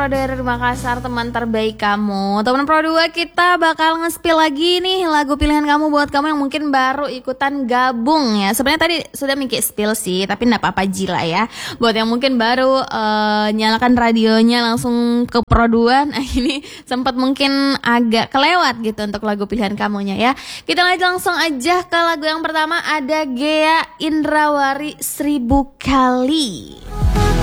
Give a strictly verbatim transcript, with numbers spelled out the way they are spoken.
Pro dari Makassar, teman terbaik kamu. Teman Pro dua, kita bakal nge-spill lagi nih lagu pilihan kamu buat kamu yang mungkin baru ikutan gabung ya. Sebenarnya tadi sudah mikir spill sih, tapi enggak apa-apa Jila ya. Buat yang mungkin baru uh, nyalakan radionya langsung ke Pro dua, nah ini sempat mungkin agak kelewat gitu untuk lagu pilihan kamunya ya. Kita lanjut langsung aja ke lagu yang pertama, ada Gea Indrawari Seribu Kali.